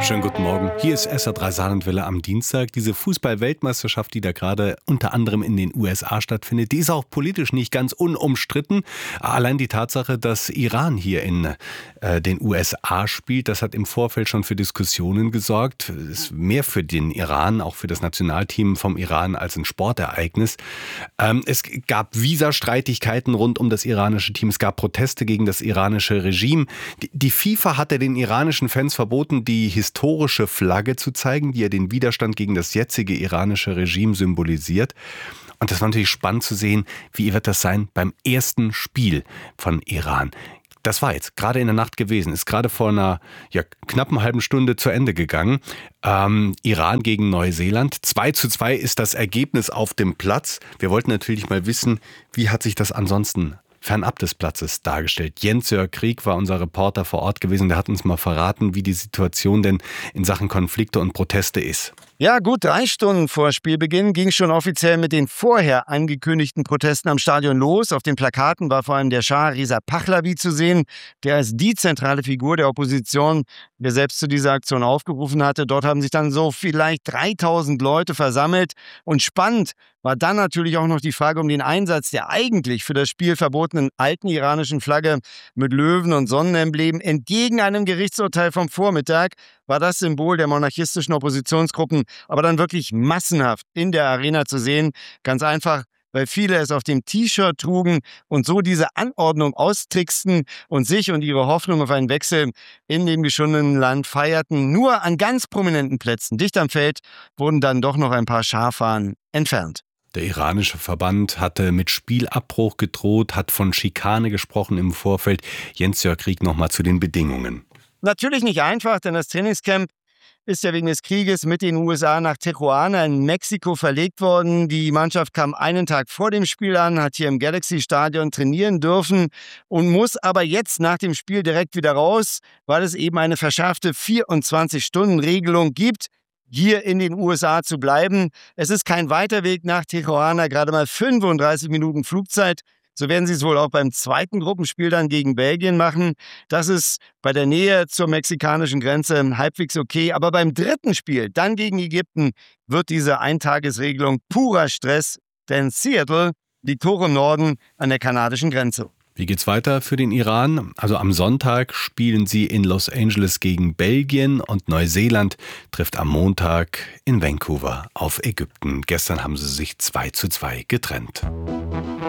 Wunderschönen guten Morgen. Hier ist SR3 Saarlandwelle am Dienstag. Diese Fußball-Weltmeisterschaft, die da gerade unter anderem in den USA stattfindet, die ist auch politisch nicht ganz unumstritten. Allein die Tatsache, dass Iran hier in den USA spielt, das hat im Vorfeld schon für Diskussionen gesorgt. Es ist mehr für den Iran, auch für das Nationalteam vom Iran als ein Sportereignis. Es gab Visastreitigkeiten rund um das iranische Team. Es gab Proteste gegen das iranische Regime. Die FIFA hatte den iranischen Fans verboten, die historische Flagge zu zeigen, die ja den Widerstand gegen das jetzige iranische Regime symbolisiert. Und das war natürlich spannend zu sehen, wie wird das sein beim ersten Spiel von Iran. Das war jetzt gerade in der Nacht gewesen, ist gerade vor einer knappen halben Stunde zu Ende gegangen. Iran gegen Neuseeland. 2:2 ist das Ergebnis auf dem Platz. Wir wollten natürlich mal wissen, wie hat sich das ansonsten fernab des Platzes dargestellt. Jens-Jörg Krieg war unser Reporter vor Ort gewesen. Der hat uns mal verraten, wie die Situation denn in Sachen Konflikte und Proteste ist. Ja, gut 3 Stunden vor Spielbeginn ging schon offiziell mit den vorher angekündigten Protesten am Stadion los. Auf den Plakaten war vor allem der Schah Reza Pahlavi zu sehen, der als die zentrale Figur der Opposition, der selbst zu dieser Aktion aufgerufen hatte. Dort haben sich dann so vielleicht 3000 Leute versammelt. Und spannend war dann natürlich auch noch die Frage um den Einsatz der eigentlich für das Spiel verbotenen alten iranischen Flagge mit Löwen und Sonnenemblem. Entgegen einem Gerichtsurteil vom Vormittag war das Symbol der monarchistischen Oppositionsgruppen aber dann wirklich massenhaft in der Arena zu sehen. Ganz einfach, weil viele es auf dem T-Shirt trugen und so diese Anordnung austricksten und sich und ihre Hoffnung auf einen Wechsel in dem geschundenen Land feierten. Nur an ganz prominenten Plätzen, dicht am Feld, wurden dann doch noch ein paar Schafahnen entfernt. Der iranische Verband hatte mit Spielabbruch gedroht, hat von Schikane gesprochen im Vorfeld. Jens-Jörg Krieg nochmal zu den Bedingungen. Natürlich nicht einfach, denn das Trainingscamp ist ja wegen des Krieges mit den USA nach Tijuana in Mexiko verlegt worden. Die Mannschaft kam einen Tag vor dem Spiel an, hat hier im Galaxy-Stadion trainieren dürfen und muss aber jetzt nach dem Spiel direkt wieder raus, weil es eben eine verschärfte 24-Stunden-Regelung gibt, hier in den USA zu bleiben. Es ist kein weiter Weg nach Tijuana, gerade mal 35 Minuten Flugzeit. So werden sie es wohl auch beim zweiten Gruppenspiel dann gegen Belgien machen. Das ist bei der Nähe zur mexikanischen Grenze halbwegs okay. Aber beim dritten Spiel, dann gegen Ägypten, wird diese Eintagesregelung purer Stress. Denn Seattle liegt hoch im Norden an der kanadischen Grenze. Wie geht's weiter für den Iran? Also am Sonntag spielen sie in Los Angeles gegen Belgien und Neuseeland trifft am Montag in Vancouver auf Ägypten. Gestern haben sie sich 2:2 getrennt.